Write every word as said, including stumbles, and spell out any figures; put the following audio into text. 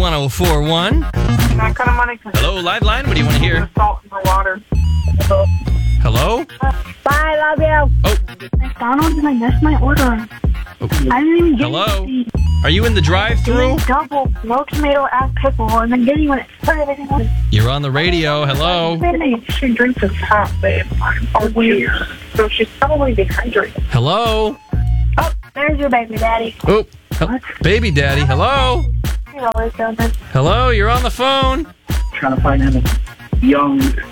one oh four one. That kind of money. Hello, Live Line. What do you want to hear? Salt in the water. Hello? Bye, love you. Oh. McDonald's and I missed my order. Oh. I didn't even get Hello? anything. Are you in the drive-thru? Double, no tomato, add pickle, and then getting when it started everything else. You're on the radio. Hello? She drinks this hot, babe. Oh, weird. So she's probably dehydrated. Hello? Oh, there's your baby daddy. Oh, he- baby daddy. Hello? He's always done this. Hello? You're on the phone. Trying to find him a young